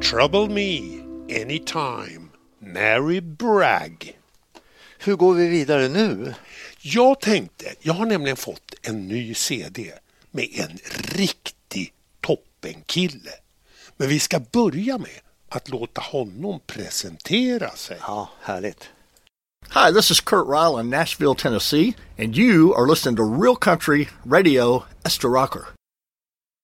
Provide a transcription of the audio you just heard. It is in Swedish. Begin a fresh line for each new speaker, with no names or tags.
Trouble me anytime. Mary Bragg.
Hur går vi vidare nu?
Jag har nämligen fått en ny CD med en riktig toppenkille. Men vi ska börja med att låta honom presentera sig.
Ja, härligt.
Hi, this is Kurt Ryle in Nashville, Tennessee, and you are listening to Real Country Radio Esther Rocker.